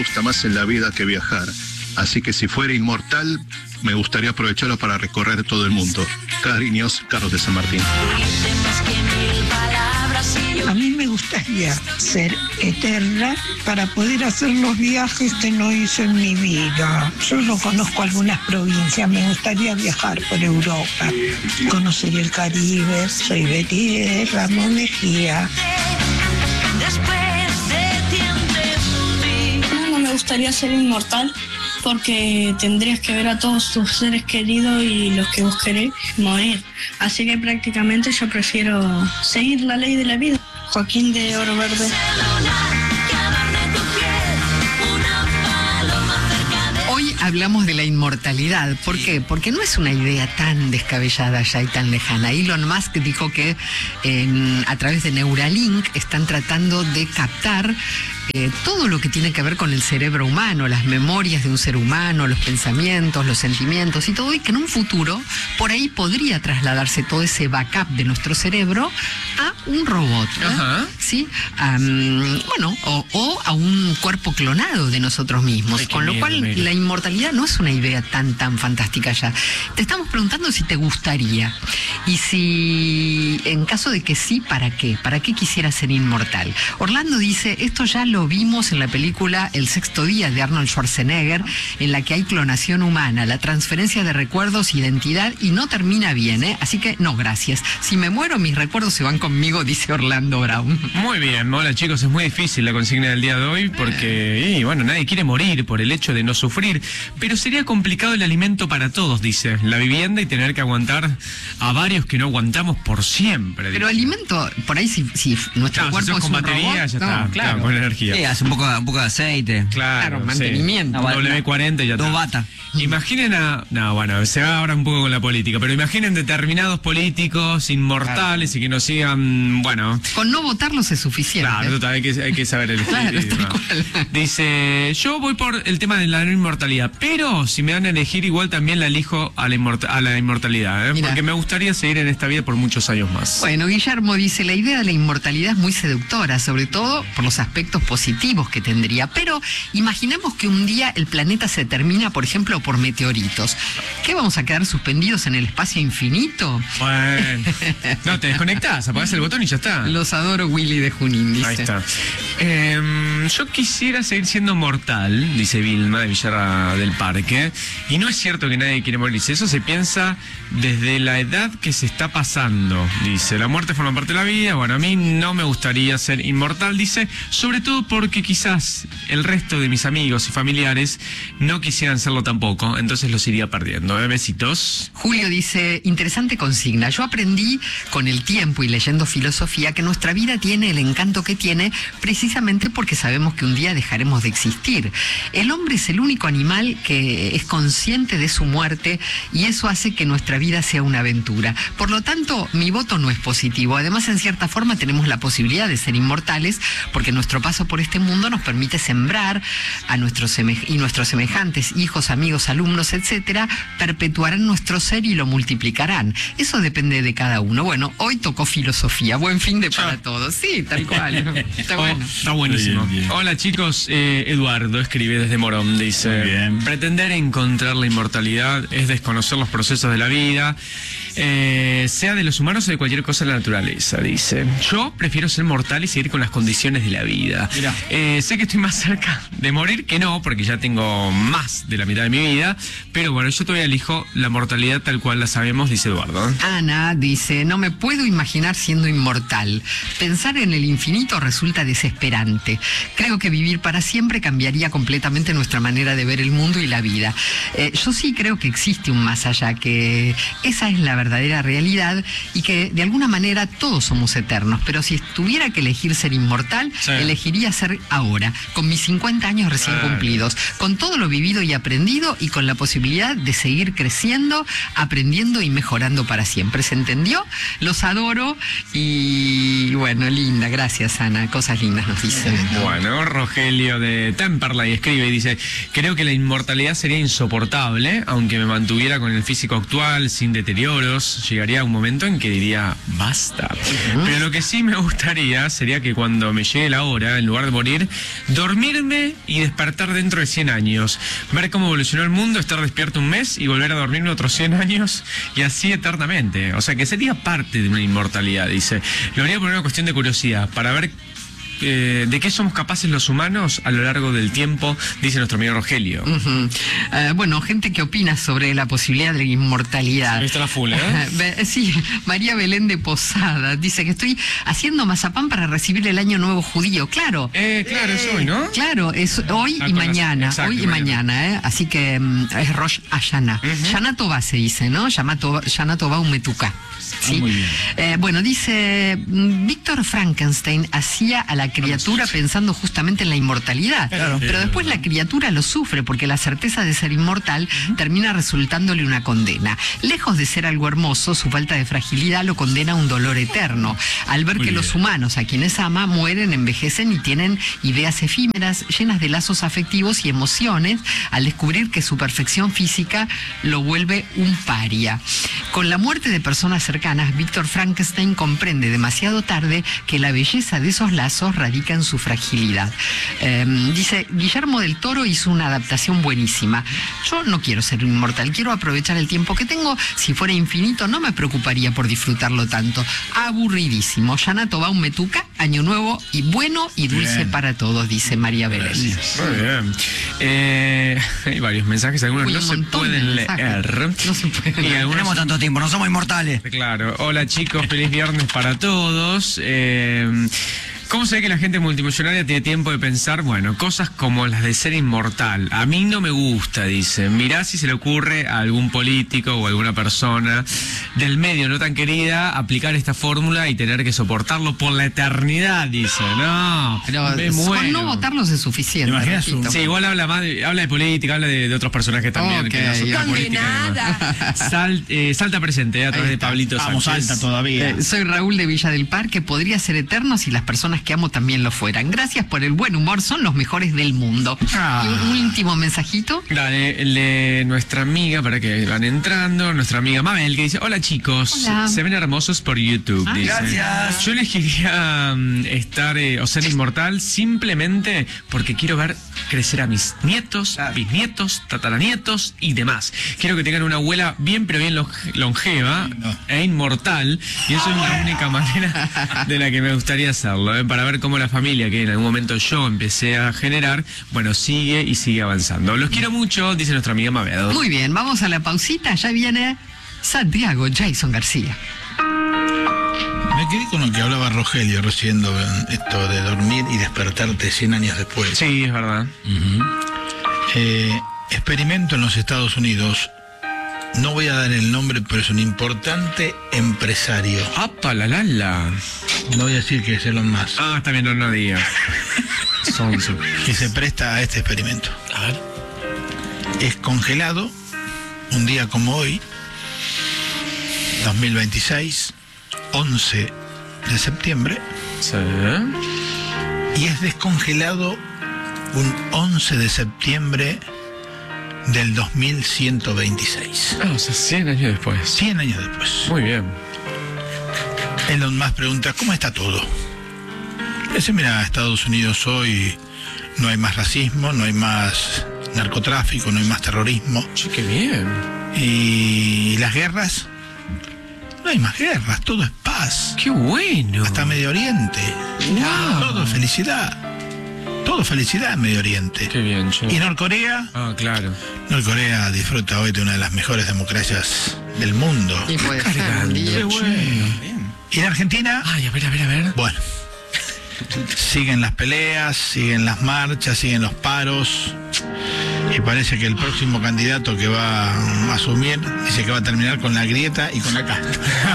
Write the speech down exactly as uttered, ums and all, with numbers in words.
gusta más en la vida que viajar. Así que si fuera inmortal, me gustaría aprovecharlo para recorrer todo el mundo. Cariños, Carlos de San Martín. A mí me gustaría ser eterna para poder hacer los viajes que no hice en mi vida. Yo no conozco algunas provincias, me gustaría viajar por Europa, conocer el Caribe. Soy Betty Ramón Mejía. No, no me gustaría ser inmortal, porque tendrías que ver a todos tus seres queridos y los que vos querés morir. Así que prácticamente yo prefiero seguir la ley de la vida. Joaquín de Oro Verde. Hoy hablamos de la inmortalidad. ¿Por qué? Porque no es una idea tan descabellada ya y tan lejana. Elon Musk dijo que en, a través de Neuralink están tratando de captar Eh, todo lo que tiene que ver con el cerebro humano, las memorias de un ser humano, los pensamientos, los sentimientos y todo, y que en un futuro por ahí podría trasladarse todo ese backup de nuestro cerebro a un robot, ¿eh? Ajá. ¿Sí? Um, bueno, o, o a un cuerpo clonado de nosotros mismos. Ay, con lo miedo, cual mira. la inmortalidad no es una idea tan, tan fantástica ya. Te estamos preguntando si te gustaría. Y si, en caso de que sí, ¿para qué? ¿Para qué quisieras ser inmortal? Orlando dice, esto ya lo vimos en la película El sexto día de Arnold Schwarzenegger, en la que hay clonación humana, la transferencia de recuerdos, identidad, y no termina bien, ¿eh? Así que no, gracias. Si me muero, mis recuerdos se van conmigo, dice Orlando Brown. Muy bien, hola chicos, es muy difícil la consigna del día de hoy porque, y, bueno, nadie quiere morir por el hecho de no sufrir, pero sería complicado el alimento para todos, dice, la vivienda y tener que aguantar a varios que no aguantamos por siempre. Pero dice. alimento, por ahí si, si nuestro Claro, si cuerpo sos es con un batería, robot, ya no, está, claro. claro, con energía. Sí, hace un poco, un poco de aceite. Claro, Claro, sí. mantenimiento. Una- W cuarenta y ya Dos está. batas. Imaginen a... No, bueno, se va ahora un poco con la política, pero imaginen determinados políticos inmortales y que nos sigan, bueno... Con no votarlos es suficiente. Claro, total, hay que, hay que saber elegir. Claro, y tal demás. cual. Dice, yo voy por el tema de la no inmortalidad, pero si me dan a elegir igual también la elijo a la, inmorta- a la inmortalidad, ¿eh? Mirá. Porque me gustaría seguir en esta vida por muchos años más. Bueno, Guillermo dice, la idea de la inmortalidad es muy seductora, sobre todo por los aspectos positivos que tendría. Pero imaginemos que un día el planeta se termina, por ejemplo, por meteoritos. ¿Qué, vamos a quedar suspendidos en el espacio infinito? Bueno, no, te desconectás, apagás el botón y ya está. Los adoro, Willy de Junín, dice. Ahí está. Eh, yo quisiera seguir siendo mortal, dice Vilma de Villarra del Parque, y no es cierto que nadie quiere morirse, eso se piensa desde la edad que se está pasando, dice, la muerte forma parte de la vida, bueno, a mí no me gustaría ser inmortal, dice, sobre todo porque quizás el resto de mis amigos y familiares no quisieran serlo tampoco, entonces los iría perdiendo. ¿Eh? Besitos. Julio dice, interesante consigna. Yo aprendí con el tiempo y leyendo filosofía que nuestra vida tiene el encanto que tiene precisamente porque sabemos que un día dejaremos de existir. El hombre es el único animal que es consciente de su muerte y eso hace que nuestra vida sea una aventura. Por lo tanto, mi voto no es positivo. Además, en cierta forma tenemos la posibilidad de ser inmortales porque nuestro paso por este mundo nos permite sembrar a nuestros seme- y nuestros semejantes, hijos, amigos, alumnos, etcétera, perpetuarán nuestro ser y lo multiplicarán. Eso depende de cada uno. Bueno, hoy tocó filosofía. Buen fin de para todos. Sí, tal cual. Está Oh, bueno. está buenísimo. Bien, bien. Hola chicos, eh, Eduardo escribe desde Morón, dice, Muy bien. pretender encontrar la inmortalidad es desconocer los procesos de la vida, eh, sea de los humanos o de cualquier cosa de la naturaleza, dice. Yo prefiero ser mortal y seguir con las condiciones de la vida. Mirá. Eh, sé que estoy más cerca de morir que no, porque ya tengo más de la mitad de mi vida, pero bueno, yo todavía elijo la mortalidad tal cual la sabemos, dice Eduardo. Ana dice, no me puedo imaginar siendo inmortal. Pensar en el infinito resulta desesperante. Creo que vivir para siempre cambiaría completamente nuestra manera de ver el mundo y la vida. Eh, yo sí creo que existe un más allá, que esa es la verdadera realidad y que de alguna manera todos somos eternos. Pero si tuviera que elegir ser inmortal, Sí. elegiría ser ahora, con mis cincuenta años recién Claro. cumplidos, con todo lo vivido y aprendido y con la posibilidad de seguir creciendo, aprendiendo y mejorando para siempre. ¿Se entendió? Los adoro y bueno, linda, gracias Ana, cosas lindas nos dicen. Bueno, Rogelio de Temperley escribe y dice, creo que la inmortalidad sería insoportable, aunque me mantuviera con el físico actual, sin deterioros, llegaría un momento en que diría, basta. Pero lo que sí me gustaría sería que cuando me llegue la hora, en lugar lugar de morir, dormirme y despertar dentro de cien años, ver cómo evolucionó el mundo, estar despierto un mes y volver a dormirme otros cien años y así eternamente. O sea, que sería parte de una inmortalidad, dice. Lo haría por una cuestión de curiosidad, para ver Eh, de qué somos capaces los humanos a lo largo del tiempo, dice nuestro amigo Rogelio. Uh-huh. Uh, bueno, gente que opina sobre la posibilidad de la inmortalidad. Ahí está la full, ¿eh? Uh, sí, María Belén de Posada dice que estoy haciendo mazapán para recibir el año nuevo judío. Claro. Eh, claro, es hoy, ¿no? Claro, es hoy Ah, y con las- mañana. exacto, hoy y mañana, ¿eh? Así que um, es Rosh Hashanah. Ujú. Shana Tová se dice, ¿no? Shana Tová Shana Tová Umetuká. ¿Sí? Ah, muy bien. Eh, bueno, dice, mm, Víctor Frankenstein hacía a la criatura pensando justamente en la inmortalidad. Claro. Pero después la criatura lo sufre porque la certeza de ser inmortal termina resultándole una condena. Lejos de ser algo hermoso, su falta de fragilidad lo condena a un dolor eterno. Al ver Muy que bien. los humanos, a quienes ama, mueren, envejecen y tienen ideas efímeras, llenas de lazos afectivos y emociones, al descubrir que su perfección física lo vuelve un paria. Con la muerte de personas cercanas, Víctor Frankenstein comprende demasiado tarde que la belleza de esos lazos radica en su fragilidad. Eh, dice, Guillermo del Toro hizo una adaptación buenísima. Yo no quiero ser inmortal, quiero aprovechar el tiempo que tengo. Si fuera infinito, no me preocuparía por disfrutarlo tanto. Aburridísimo. Shana Tová Umetuká, año nuevo y bueno y dulce Bien. para todos, dice María Belén. Muy bien. Eh, hay varios mensajes, algunos Uy, no un se montón de pueden mensajes. leer. No se pueden Y leer. algunos- Tenemos tanto tiempo, no somos inmortales. Claro. Hola chicos, feliz viernes para todos. Eh, ¿Cómo se ve que la gente multimillonaria tiene tiempo de pensar, bueno, cosas como las de ser inmortal? A mí no me gusta, dice. Mirá si se le ocurre a algún político o alguna persona del medio no tan querida aplicar esta fórmula y tener que soportarlo por la eternidad, dice. No, Pero me con muero. no votarlos es suficiente. ¿Te imaginas Rafito. Sí, igual habla más de, habla de política, habla de, de otros personajes también. Ok, que no son tan ok. políticos y demás. Sal- eh, salta presente eh, a través Ahí de está. Pablito Vamos Sánchez. alta todavía. Eh, soy Raúl de Villa del Parque, podría ser eterno si las personas que amo también lo fueran. Gracias por el buen humor, son los mejores del mundo. Ah. Y un último mensajito. Dale, le- nuestra amiga, para que van entrando, nuestra amiga Mabel, que dice, hola chicos, Hola. se ven hermosos por YouTube, Ah, dice. gracias. Yo elegiría mm, estar eh, o ser inmortal simplemente porque quiero ver crecer a mis nietos, Claro. bisnietos, tataranietos y demás. Quiero que tengan una abuela bien pero bien longe- longeva No. e inmortal, y eso es la única manera de la que me gustaría hacerlo, ¿eh? Para ver cómo la familia que en algún momento yo empecé a generar, bueno, sigue y sigue avanzando. Los quiero mucho, dice nuestra amiga Mabel. Muy bien, vamos a la pausita, ya viene Santiago Jason García. Me quedé con lo que hablaba Rogelio recién, lo- esto de dormir y despertarte cien años después. Sí, es verdad. Ujú. Eh, experimento en los Estados Unidos, no voy a dar el nombre, pero es un importante empresario. ¡Apa, la, la, la! No voy a decir que es Elon Musk, Ah, está bien, no, no digas. Sonso. que se presta a este experimento. A ver. Es congelado, un día como hoy, dos mil veintiséis, once de septiembre, Sí. y es descongelado un once de septiembre del dos mil ciento veintiséis. Ah, o sea, cien años después. cien años después. Muy bien. Elon Musk pregunta, ¿cómo está todo? Le dice, mira, Estados Unidos hoy no hay más racismo, no hay más narcotráfico, no hay más terrorismo. Che, qué bien. Y las guerras, no hay más guerras, todo es paz. Qué bueno. Hasta Medio Oriente. Wow. Todo felicidad. Todo felicidad en Medio Oriente. Qué bien, che. Y Norcorea, Ah, claro. Norcorea disfruta hoy de una de las mejores democracias del mundo. Y puede ser un Cargando. día. Qué bueno. Y en Argentina, Ay, a ver, a ver, a ver. bueno, siguen las peleas, siguen las marchas, siguen los paros. Y parece que el próximo candidato que va a asumir dice que va a terminar con la grieta y con la casta.